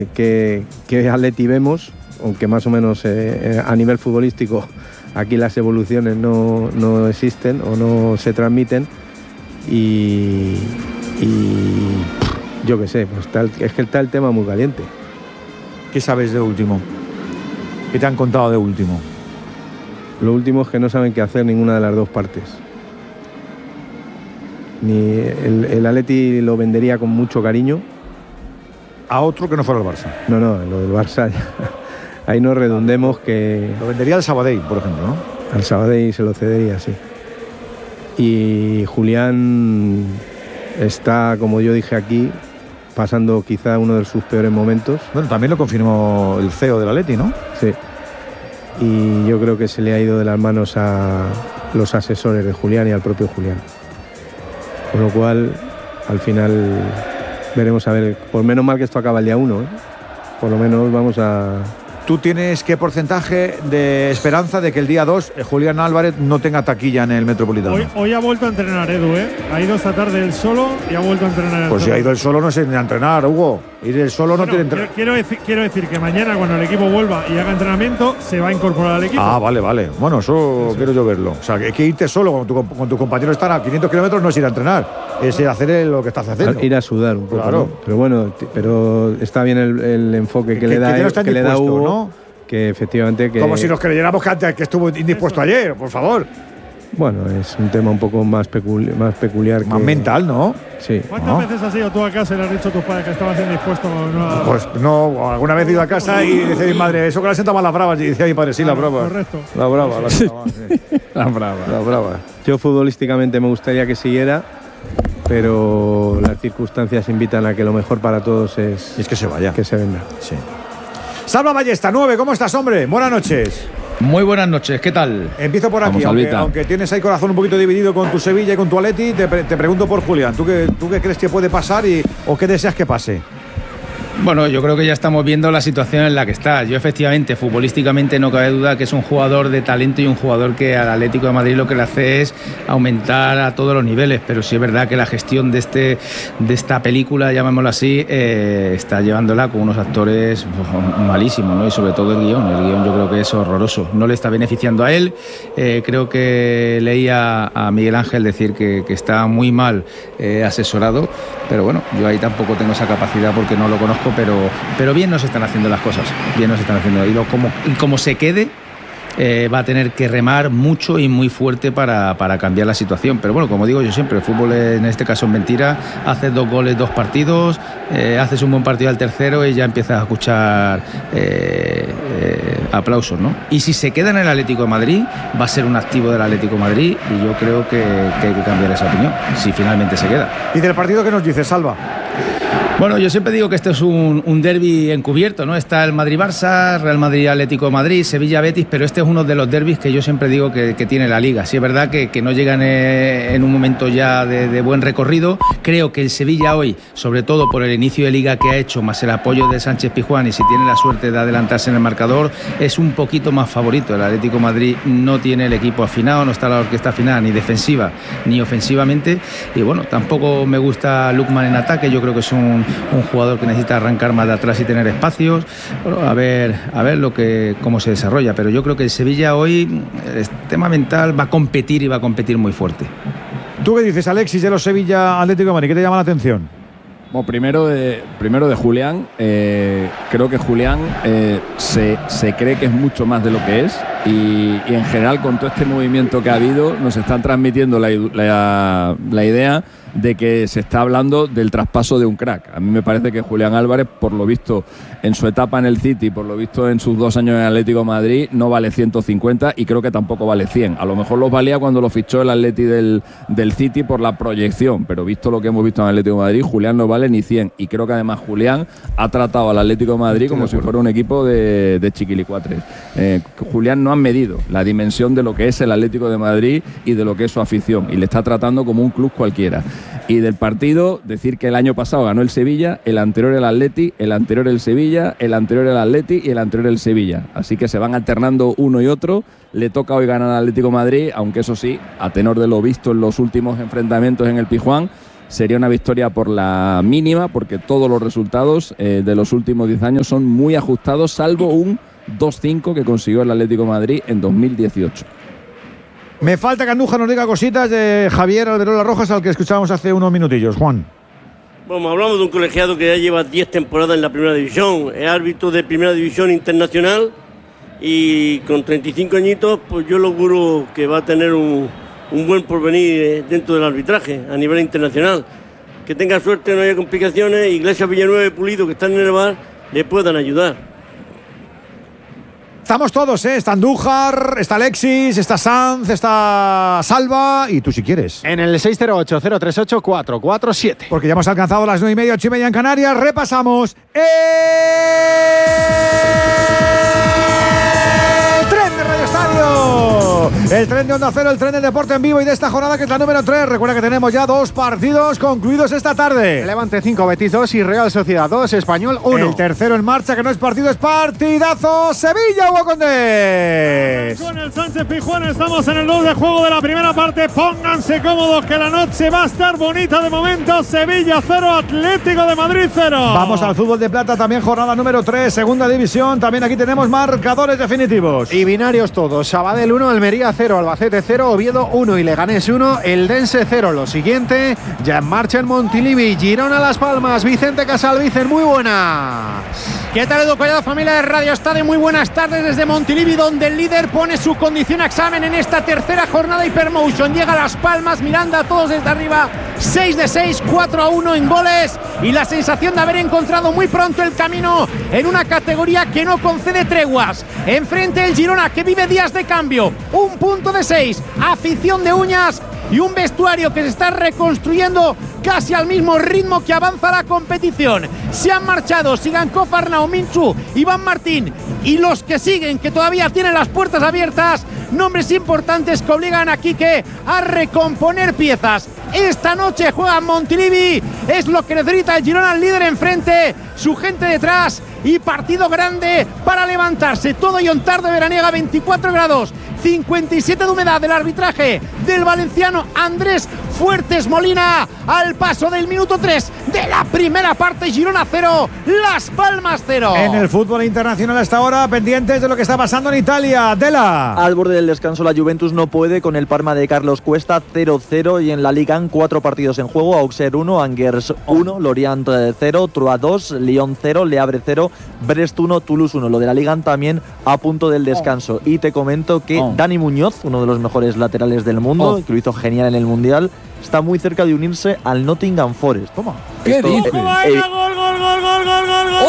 qué Atleti vemos, aunque más o menos a nivel futbolístico aquí las evoluciones no existen o no se transmiten, y yo qué sé, pues es que está el tema muy caliente. ¿Qué sabes de último? ¿Qué te han contado de último? Lo último es que no saben qué hacer ninguna de las dos partes. Ni el Atleti lo vendería con mucho cariño. A otro que no fuera el Barça. No, lo del Barça ya, ahí no redundemos que... Lo vendería al Sabadell, por ejemplo, ¿no? Al Sabadell se lo cedería, sí. Y Julián está, como yo dije aquí, pasando quizá uno de sus peores momentos. Bueno, también lo confirmó el CEO del Atleti, ¿no? Sí. Y yo creo que se le ha ido de las manos a los asesores de Julián y al propio Julián. Con lo cual, al final, veremos a ver. Por menos mal que esto acaba el día 1, ¿eh? Por lo menos vamos a... ¿Tú tienes qué porcentaje de esperanza de que el día 2 Julián Álvarez no tenga taquilla en el Metropolitano? Hoy ha vuelto a entrenar, Edu, ¿eh? Ha ido esta tarde él solo y ha vuelto a entrenar. Pues si ha ido él solo no sé ni a entrenar, Hugo. Ir él solo no tiene entrenamiento. Quiero decir que mañana, cuando el equipo vuelva y haga entrenamiento, se va a incorporar al equipo. Ah, vale. Bueno, eso sí. Quiero yo verlo. O sea, que hay que irte solo con tus compañeros están a 500 kilómetros, no es ir a entrenar, es hacer lo que estás haciendo. Ir a sudar un poco. Claro. ¿No? Pero bueno, pero está bien el enfoque que le da Hugo, ¿no? Que efectivamente que... Como si nos creyéramos que antes que estuvo indispuesto ayer, por favor. Bueno, es un tema un poco más peculiar. Más mental, ¿no? Sí. ¿Cuántas veces has ido tú a casa y le has dicho a tus padres que estabas indispuesto? Pues no, alguna vez he ido a casa y dice mi madre, eso que le sentaban las bravas, y decía mi padre, sí, las bravas. Correcto. La brava. Las bravas. Yo futbolísticamente me gustaría que siguiera, pero las circunstancias invitan a que lo mejor para todos es que se vaya. Que se venda. Sí. Salva Ballesta, 9, ¿cómo estás, hombre? Buenas noches. Muy buenas noches, ¿qué tal? Empiezo por aquí, aunque tienes ahí corazón un poquito dividido con tu Sevilla y con tu Atleti, te pregunto por Julián. ¿Tú qué crees que puede pasar o qué deseas que pase? Bueno, yo creo que ya estamos viendo la situación en la que está. Yo efectivamente, futbolísticamente no cabe duda que es un jugador de talento y un jugador que al Atlético de Madrid lo que le hace es aumentar a todos los niveles, pero sí es verdad que la gestión de esta película, llamémoslo así, está llevándola con unos actores malísimos, ¿no? Y sobre todo el guión yo creo que es horroroso. No le está beneficiando a él. Creo que leía a Miguel Ángel decir que está muy mal asesorado, pero bueno, yo ahí tampoco tengo esa capacidad porque no lo conozco. Pero bien nos están haciendo las cosas, y como se quede, va a tener que remar mucho y muy fuerte para cambiar la situación. Pero bueno, como digo yo siempre, el fútbol en este caso es mentira. Haces 2 goles, 2 partidos, haces un buen partido al tercero y ya empiezas a escuchar aplausos, ¿no? Y si se queda en el Atlético de Madrid, va a ser un activo del Atlético de Madrid, y yo creo que hay que cambiar esa opinión, si finalmente se queda. ¿Y del partido qué nos dices, Salva? Bueno, yo siempre digo que este es un derbi encubierto, ¿no? Está el Madrid-Barça, Real Madrid-Atlético de Madrid, Sevilla-Betis, pero este es uno de los derbis que yo siempre digo que tiene la Liga. Sí es verdad que no llegan en un momento ya de buen recorrido. Creo que el Sevilla hoy, sobre todo por el inicio de Liga que ha hecho, más el apoyo de Sánchez Pizjuán, y si tiene la suerte de adelantarse en el marcador, es un poquito más favorito. El Atlético de Madrid no tiene el equipo afinado, no está la orquesta afinada ni defensiva ni ofensivamente, y bueno, tampoco me gusta Lookman en ataque. Yo creo que es un jugador que necesita arrancar más de atrás y tener espacios. Bueno, a ver cómo se desarrolla, pero yo creo que el Sevilla hoy, el tema mental, va a competir y va a competir muy fuerte. ¿Tú qué dices, Alexis, de los Sevilla Atlético de Madrid? ¿Qué te llama la atención? Bueno, primero de Julián, creo que Julián se cree que es mucho más de lo que es, y en general con todo este movimiento que ha habido nos están transmitiendo la idea de que se está hablando del traspaso de un crack. A mí me parece que Julián Álvarez, por lo visto en su etapa en el City, por lo visto en sus 2 años en Atlético de Madrid, no vale 150 y creo que tampoco vale 100. A lo mejor los valía cuando lo fichó el Atleti del City por la proyección, pero visto lo que hemos visto en Atlético de Madrid, Julián no vale ni 100, y creo que además Julián ha tratado al Atlético de Madrid como si fuera un equipo de chiquilicuatres. Julián no ha medido la dimensión de lo que es el Atlético de Madrid y de lo que es su afición, y le está tratando como un club cualquiera. Y del partido, decir que el año pasado ganó el Sevilla, el anterior el Atleti, el anterior el Sevilla, el anterior el Atleti y el anterior el Sevilla. Así que se van alternando uno y otro. Le toca hoy ganar al Atlético de Madrid, aunque eso sí, a tenor de lo visto en los últimos enfrentamientos en el Pizjuán, sería una victoria por la mínima, porque todos los resultados de los últimos 10 años son muy ajustados, salvo un 2-5 que consiguió el Atlético de Madrid en 2018. Me falta que Andújar nos diga cositas de Javier Alberola Rojas, al que escuchábamos hace unos minutillos. Juan. Bueno, hablamos de un colegiado que ya lleva 10 temporadas en la primera división, es árbitro de primera división internacional y con 35 añitos, pues yo lo auguro que va a tener un buen porvenir dentro del arbitraje a nivel internacional. Que tenga suerte, no haya complicaciones, Iglesias, Villanueva y Pulido, que están en el bar, le puedan ayudar. Estamos todos, ¿eh? Está Andújar, está Alexis, está Sanz, está Salva y tú si quieres. En el 608-038-447. Porque ya hemos alcanzado las 9:30, 8:30 en Canarias. Repasamos el tren de Radio Estadio. El tren de Onda Cero, el tren del deporte en vivo y de esta jornada que es la número 3. Recuerda que tenemos ya 2 partidos concluidos esta tarde. Levante 5, Betis 2 y Real Sociedad 2, Español 1. El tercero en marcha, que no es partido, es partidazo. Sevilla, Hugo Condés. Con el Sánchez Pizjuán estamos en el 2 de juego de la primera parte. Pónganse cómodos que la noche va a estar bonita de momento. Sevilla 0, Atlético de Madrid 0. Vamos al fútbol de plata, también jornada número 3, segunda división. También aquí tenemos marcadores definitivos. Y binarios todos. Sabadell 1, Almería 0, Albacete 0, Oviedo 1 y Leganés 1, Eldense 0. Lo siguiente, ya en marcha en Montilivi, Girona Las Palmas, Vicente Casalvicen, muy buenas. ¿Qué tal, Edu Collado, familia de Radio Estadio? Muy buenas tardes desde Montilivi, donde el líder pone su condición a examen en esta tercera jornada Hypermotion. Llega a Las Palmas, Miranda, todos desde arriba, 6 de 6, 4-1 en goles y la sensación de haber encontrado muy pronto el camino en una categoría que no concede treguas. Enfrente el Girona, que vive días de cambio, un punto de 6, afición de uñas y un vestuario que se está reconstruyendo casi al mismo ritmo que avanza la competición. Se han marchado Sigankov, Arnau, Minchu, Iván Martín y los que siguen, que todavía tienen las puertas abiertas, nombres importantes que obligan a Quique a recomponer piezas. Esta noche juega Montilivi, es lo que necesita el Girona, el líder enfrente, su gente detrás y partido grande para levantarse. Todo y un tarde veraniega, 24 grados, 57 de humedad. Del arbitraje del valenciano Andrés Fuertes Molina al paso del minuto 3 de la primera parte. Girona 0, Las Palmas 0. En el fútbol internacional hasta ahora, pendientes de lo que está pasando en Italia. Dela. Al borde del descanso, la Juventus no puede con el Parma de Carlos Cuesta 0-0 y en la Liga 4 partidos en juego. Auxerre 1, Angers 1, Lorient 0, Troyes 2, Lyon 0, Le Havre 0, Brest 1, Toulouse 1. Lo de la Liga también a punto del descanso. Y te comento que Dani Muñoz, uno de los mejores laterales del mundo, que lo hizo genial en el Mundial, está muy cerca de unirse al Nottingham Forest. Toma. ¿Qué dices? Gol, gol, gol, gol, gol, gol, gol, gol, gol, gol,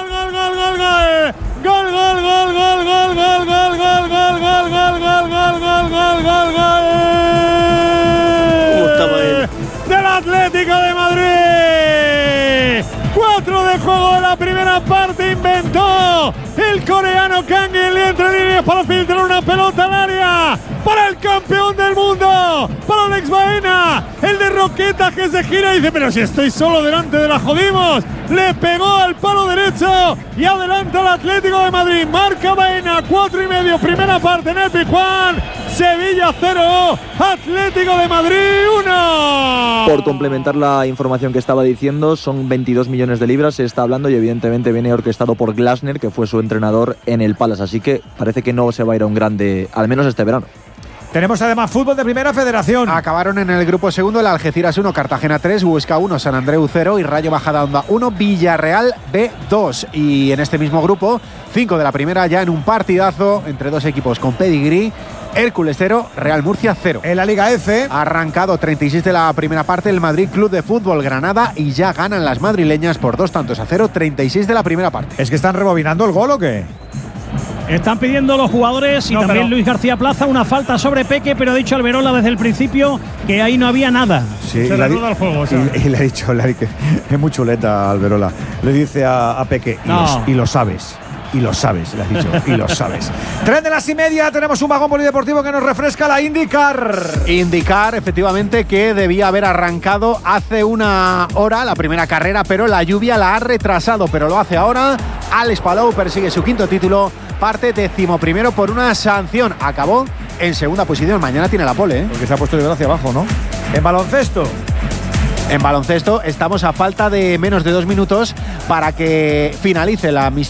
del Atlético de Madrid. 4 de juego de la primera parte. Inventó el coreano Kang Lee entre líneas para filtrar una pelota al área para el campeón del mundo, para Alex Baena, el de Roqueta, que se gira y dice: pero si estoy solo delante de la jodimos. Le pegó al palo derecho y adelanta el Atlético de Madrid. Marca Baena, 4:30, primera parte en el Pizjuán. Sevilla 0, Atlético de Madrid 1. Por complementar la información que estaba diciendo, son 22 millones de libras, se está hablando, y evidentemente viene orquestado por Glasner, que fue su entrenador en el Palace, así que parece que no se va a ir a un grande, al menos este verano. Tenemos además fútbol de primera federación. Acabaron en el grupo segundo el Algeciras 1, Cartagena 3, Huesca 1, San Andreu 0 y Rayo Majadahonda 1, Villarreal B2. Y en este mismo grupo, 5 de la primera, ya en un partidazo entre dos equipos con pedigrí. Hércules 0, Real Murcia 0. En la Liga F, arrancado 36 de la primera parte el Madrid Club de Fútbol Granada y ya ganan las madrileñas por 2-0, 36 de la primera parte. ¿Es que están rebobinando el gol o qué? Están pidiendo los jugadores y también Luis García Plaza una falta sobre Peque, pero ha dicho Alberola desde el principio que ahí no había nada. Sí, se reanuda el juego. Y le ha dicho, que es muy chuleta Alberola. Le dice a Peque, y lo sabes. Y lo sabes, le has dicho, y lo sabes. 3 de las y media, tenemos un vagón polideportivo que nos refresca la IndyCar. IndyCar, efectivamente, que debía haber arrancado hace una hora la primera carrera, pero la lluvia la ha retrasado, pero lo hace ahora. Alex Palou persigue su quinto título, parte 11º por una sanción. Acabó en segunda posición, mañana tiene la pole, Porque se ha puesto de hacia abajo, ¿no? En baloncesto. En baloncesto estamos a falta de menos de 2 minutos para que finalice la amistosa